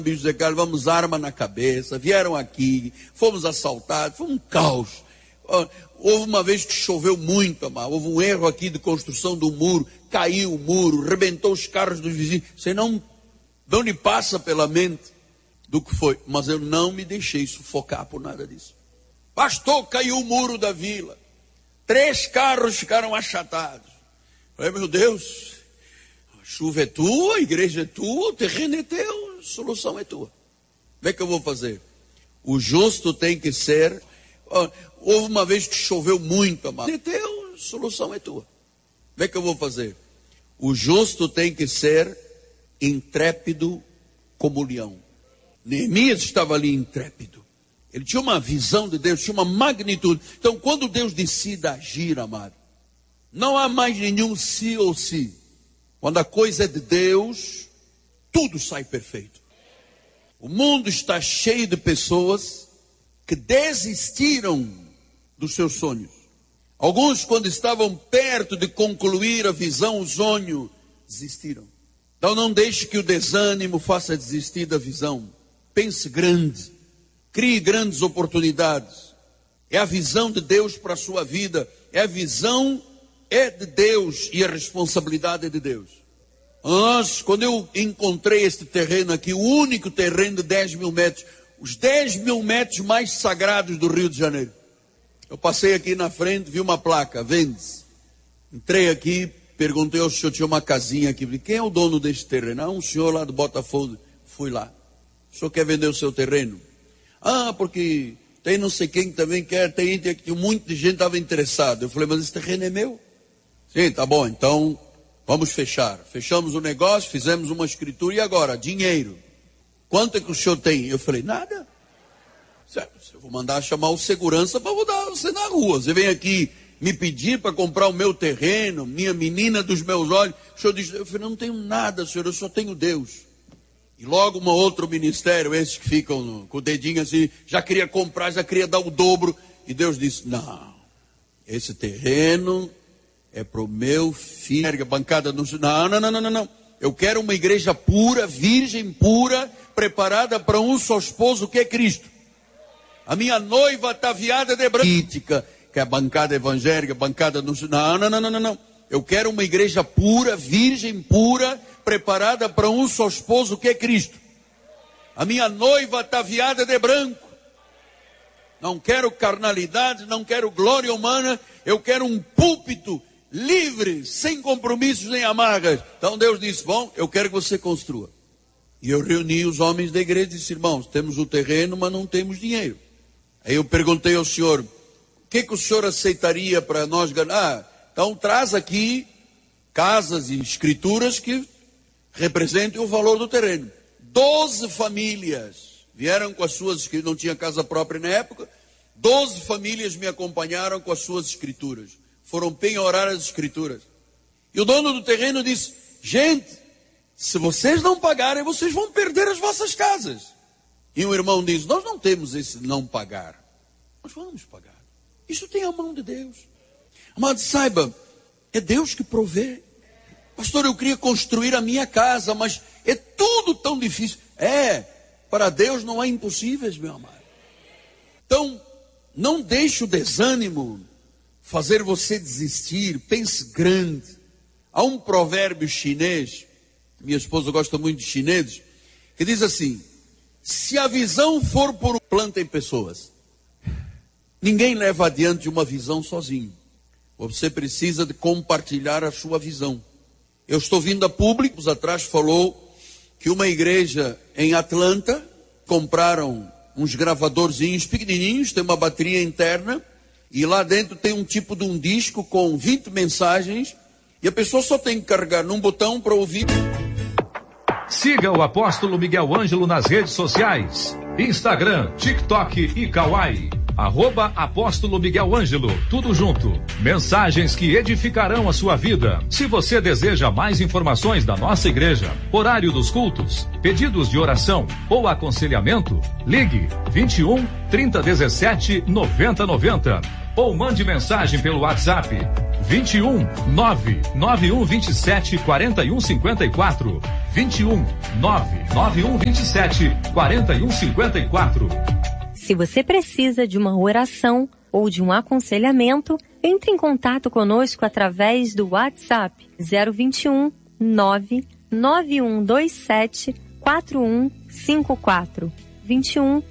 Bicho de cara, vamos arma na cabeça, vieram aqui, fomos assaltados, foi um caos. Houve uma vez que choveu muito, amado. Houve um erro aqui de construção do muro, caiu o muro, rebentou os carros dos vizinhos. Você não lhe passa pela mente do que foi, mas eu não me deixei sufocar por nada disso. Pastor, caiu o muro da vila, 3 carros ficaram achatados. Falei, meu Deus, a chuva é tua, a igreja é tua, o terreno é teu, a solução é tua. Como é que eu vou fazer? O justo tem que ser... Houve uma vez que choveu muito, amado. É teu, a solução é tua. Como é que eu vou fazer? O justo tem que ser intrépido como o leão. Neemias estava ali intrépido. Ele tinha uma visão de Deus, tinha uma magnitude. Então, quando Deus decide agir, amado, não há mais nenhum sim ou sim. Quando a coisa é de Deus, tudo sai perfeito. O mundo está cheio de pessoas que desistiram dos seus sonhos. Alguns, quando estavam perto de concluir a visão, o sonho, desistiram. Então não deixe que o desânimo faça desistir da visão. Pense grande. Crie grandes oportunidades. É a visão de Deus para a sua vida. É a visão, é de Deus e a responsabilidade é de Deus. Quando eu encontrei este terreno aqui, o único terreno de 10 mil metros, os 10 mil metros mais sagrados do Rio de Janeiro. Eu passei aqui na frente, vi uma placa, vende-se. Entrei aqui, perguntei ao senhor, tinha uma casinha aqui. Quem é o dono deste terreno? Um senhor lá do Botafogo. Fui lá. O senhor quer vender o seu terreno? Porque tem não sei quem também quer, tem muita gente estava interessada. Eu falei, mas esse terreno é meu? Sim, tá bom, então vamos fechar. Fechamos o negócio, fizemos uma escritura, e agora? Dinheiro. Quanto é que o senhor tem? Eu falei, nada. Eu vou mandar chamar o segurança para rodar você na rua. Você vem aqui me pedir para comprar o meu terreno, minha menina dos meus olhos. O senhor diz, eu falei, não tenho nada, senhor, eu só tenho Deus. E logo um outro ministério, esses que ficam com o dedinho assim, já queria comprar, já queria dar o dobro. E Deus disse, não, esse terreno é para o meu filho. A bancada não. Eu quero uma igreja pura, virgem pura, preparada para um só esposo que é Cristo. A minha noiva ataviada de branco. Que é a bancada evangélica, a bancada não. Eu quero uma igreja pura, virgem pura, preparada para um só esposo que é Cristo. A minha noiva ataviada de branco. Não quero carnalidade, não quero glória humana, eu quero um púlpito livre, sem compromissos nem amarras. Então Deus disse, bom, eu quero que você construa. E eu reuni os homens da igreja e disse, irmãos, temos o terreno, mas não temos dinheiro. Aí eu perguntei ao senhor, o que o senhor aceitaria para nós ganhar? Então traz aqui casas e escrituras que representem o valor do terreno. 12 famílias vieram com as suas, que não tinha casa própria na época, 12 famílias me acompanharam com as suas escrituras. Foram penhorar as escrituras. E o dono do terreno disse, gente, se vocês não pagarem, vocês vão perder as vossas casas. E um irmão diz, nós não temos esse não pagar. Nós vamos pagar. Isso tem a mão de Deus. Amado, saiba, é Deus que provê. Pastor, eu queria construir a minha casa, mas é tudo tão difícil. Para Deus não há impossíveis, meu amado. Então, não deixe o desânimo fazer você desistir. Pense grande. Há um provérbio chinês, minha esposa gosta muito de chineses, que diz assim, se a visão for por planta em pessoas, ninguém leva adiante uma visão sozinho. Você precisa de compartilhar a sua visão. Eu estou vindo a público, atrás falou que uma igreja em Atlanta, compraram uns gravadorzinhos pequenininhos, tem uma bateria interna, e lá dentro tem um tipo de um disco com 20 mensagens, e a pessoa só tem que carregar num botão para ouvir. Siga o apóstolo Miguel Ângelo nas redes sociais, Instagram, TikTok e Kawaii. @apóstolo Miguel Ângelo, tudo junto. Mensagens que edificarão a sua vida. Se você deseja mais informações da nossa igreja, horário dos cultos, pedidos de oração ou aconselhamento, ligue 21 3017 9090 ou mande mensagem pelo WhatsApp 21 99127 4154. 21 99127 4154. Se você precisa de uma oração ou de um aconselhamento, entre em contato conosco através do WhatsApp 021 99127 4154. 21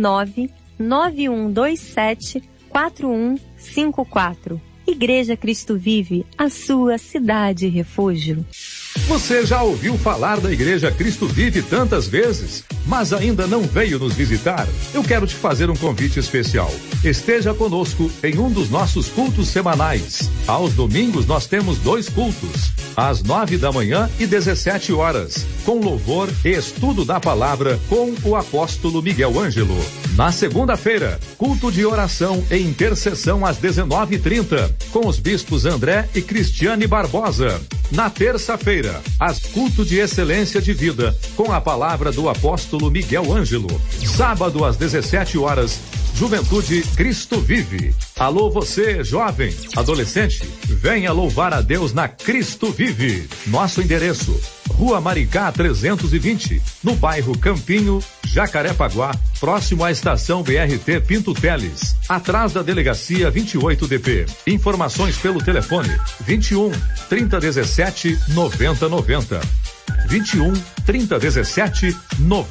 99127 4154. Igreja Cristo Vive, a sua cidade refúgio. Você já ouviu falar da Igreja Cristo Vive tantas vezes, mas ainda não veio nos visitar? Eu quero te fazer um convite especial. Esteja conosco em um dos nossos cultos semanais. Aos domingos nós temos 2 cultos, às 9 da manhã e 17 horas, com louvor e estudo da palavra com o apóstolo Miguel Ângelo. Na segunda-feira, culto de oração e intercessão às 19h30, com os bispos André e Cristiane Barbosa. Na terça-feira, culto de excelência de vida, com a palavra do apóstolo Miguel Ângelo. Sábado às 17 horas, Juventude Cristo Vive. Alô você, jovem, adolescente, venha louvar a Deus na Cristo Vive. Nosso endereço: Rua Maricá 320, no bairro Campinho, Jacarepaguá, próximo à estação BRT Pinto Teles, atrás da delegacia 28DP. Informações pelo telefone 21 3017 9090. 21 3017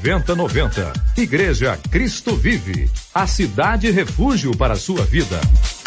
9090. Igreja Cristo Vive, a cidade refúgio para a sua vida.